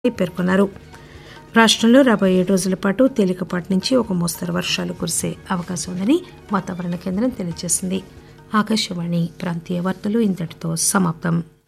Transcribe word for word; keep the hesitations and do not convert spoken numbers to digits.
పేర్కొన్నారు. రాష్టంలో రాబోయే ఏడు రోజుల పాటు తేలికపాటి నుంచి ఒక మోస్తరు వర్షాలు కురిసే అవకాశం ఉందని వాతావరణ కేంద్రం తెలియజేసింది. ఆకాశవాణి ప్రాంతీయ వార్తలు ఇంతటితో సమాప్తం.